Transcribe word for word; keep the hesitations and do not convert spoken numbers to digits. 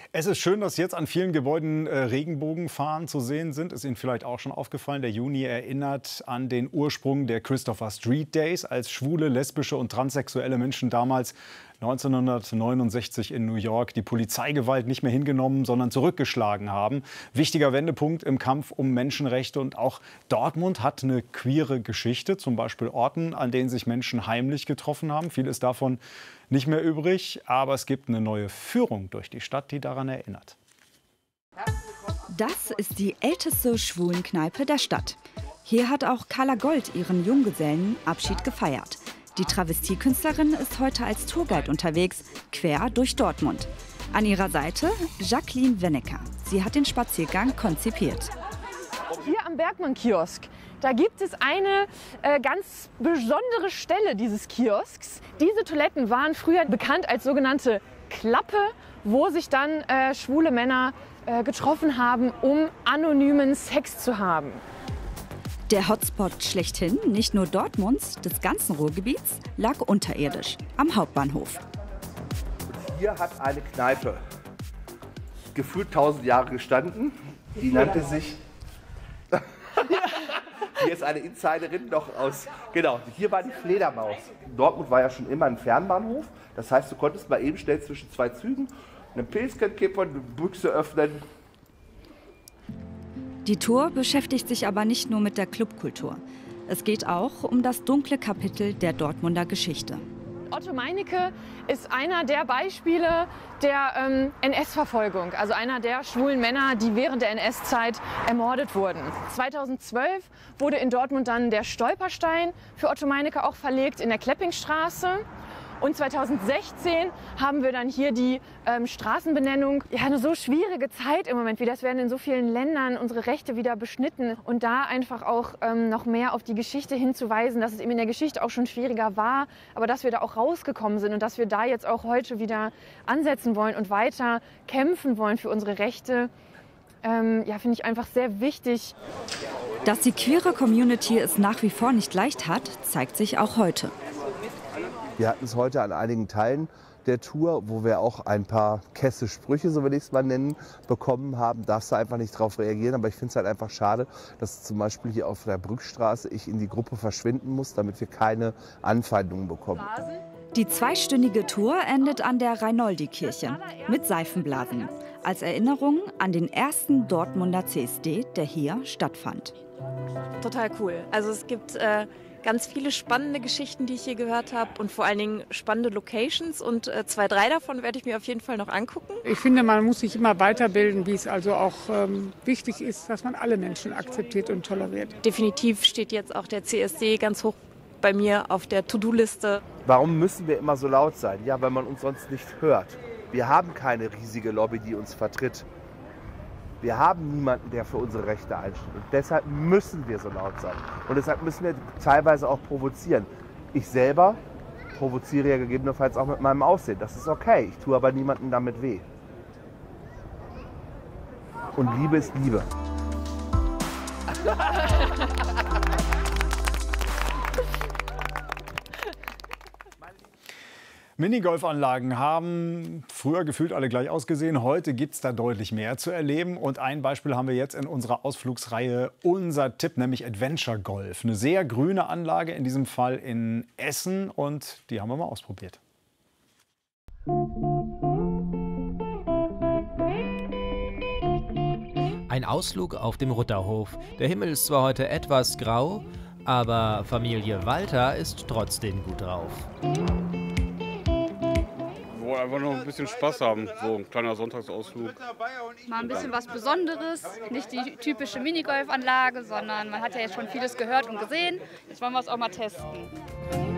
Es ist schön, dass jetzt an vielen Gebäuden äh, Regenbogenfahnen zu sehen sind. Ist Ihnen vielleicht auch schon aufgefallen. Der Juni erinnert an den Ursprung der Christopher Street Days, als schwule, lesbische und transsexuelle Menschen damals neunzehnhundertneunundsechzig in New York die Polizeigewalt nicht mehr hingenommen, sondern zurückgeschlagen haben. Wichtiger Wendepunkt im Kampf um Menschenrechte. Und auch Dortmund hat eine queere Geschichte, zum Beispiel Orten, an denen sich Menschen heimlich getroffen haben. Viel ist davon nicht mehr übrig, aber es gibt eine neue Führung durch die Stadt, die daran erinnert. Das ist die älteste Schwulenkneipe der Stadt. Hier hat auch Carla Gold ihren Junggesellenabschied gefeiert. Die Travestiekünstlerin ist heute als Tourguide unterwegs, quer durch Dortmund. An ihrer Seite Jacqueline Wennecker. Sie hat den Spaziergang konzipiert. Hier am Bergmann-Kiosk, da gibt es eine äh, ganz besondere Stelle dieses Kiosks. Diese Toiletten waren früher bekannt als sogenannte Klappe, wo sich dann äh, schwule Männer äh, getroffen haben, um anonymen Sex zu haben. Der Hotspot schlechthin, nicht nur Dortmunds, des ganzen Ruhrgebiets, lag unterirdisch am Hauptbahnhof. Und hier hat eine Kneipe gefühlt tausend Jahre gestanden. Die nannte sich... Hier ist eine Insiderin noch aus... Genau, hier war die Fledermaus. Dortmund war ja schon immer ein Fernbahnhof. Das heißt, du konntest mal eben schnell zwischen zwei Zügen einen Pilzchen kippen, eine Büchse öffnen. Die Tour beschäftigt sich aber nicht nur mit der Clubkultur. Es geht auch um das dunkle Kapitel der Dortmunder Geschichte. Otto Meinecke ist einer der Beispiele der ähm, N S-Verfolgung, also einer der schwulen Männer, die während der N S-Zeit ermordet wurden. zweitausendzwölf wurde in Dortmund dann der Stolperstein für Otto Meinecke auch verlegt in der Kleppingstraße. Und zweitausendsechzehn haben wir dann hier die ähm, Straßenbenennung. Ja, eine so schwierige Zeit im Moment wieder. Es werden in so vielen Ländern unsere Rechte wieder beschnitten. Und da einfach auch ähm, noch mehr auf die Geschichte hinzuweisen, dass es eben in der Geschichte auch schon schwieriger war, aber dass wir da auch rausgekommen sind und dass wir da jetzt auch heute wieder ansetzen wollen und weiter kämpfen wollen für unsere Rechte. Ähm, ja, finde ich einfach sehr wichtig. Dass die queere Community es nach wie vor nicht leicht hat, zeigt sich auch heute. Wir hatten es heute an einigen Teilen der Tour, wo wir auch ein paar kesse Sprüche, so will ich es mal nennen, bekommen haben. Darfst du einfach nicht darauf reagieren. Aber ich finde es halt einfach schade, dass zum Beispiel hier auf der Brückstraße ich in die Gruppe verschwinden muss, damit wir keine Anfeindungen bekommen. Die zweistündige Tour endet an der Reinoldi-Kirche mit Seifenblasen. Als Erinnerung an den ersten Dortmunder C S D, der hier stattfand. Total cool. Also es gibt... Äh ganz viele spannende Geschichten, die ich hier gehört habe und vor allen Dingen spannende Locations und äh, zwei, drei davon werde ich mir auf jeden Fall noch angucken. Ich finde, man muss sich immer weiterbilden, wie es also auch ähm, wichtig ist, dass man alle Menschen akzeptiert und toleriert. Definitiv steht jetzt auch der C S D ganz hoch bei mir auf der To-Do-Liste. Warum müssen wir immer so laut sein? Ja, weil man uns sonst nicht hört. Wir haben keine riesige Lobby, die uns vertritt. Wir haben niemanden, der für unsere Rechte einsteht. Und deshalb müssen wir so laut sein. Und deshalb müssen wir teilweise auch provozieren. Ich selber provoziere ja gegebenenfalls auch mit meinem Aussehen. Das ist okay. Ich tue aber niemandem damit weh. Und Liebe ist Liebe. Minigolfanlagen haben früher gefühlt alle gleich ausgesehen. Heute gibt es da deutlich mehr zu erleben. Und ein Beispiel haben wir jetzt in unserer Ausflugsreihe Unser Tipp, nämlich Adventure Golf. Eine sehr grüne Anlage, in diesem Fall in Essen. Und die haben wir mal ausprobiert. Ein Ausflug auf dem Rutterhof. Der Himmel ist zwar heute etwas grau, aber Familie Walter ist trotzdem gut drauf. Einfach noch ein bisschen Spaß haben, so ein kleiner Sonntagsausflug. Mal ein bisschen was Besonderes, nicht die typische Minigolfanlage, sondern man hat ja jetzt schon vieles gehört und gesehen. Jetzt wollen wir es auch mal testen.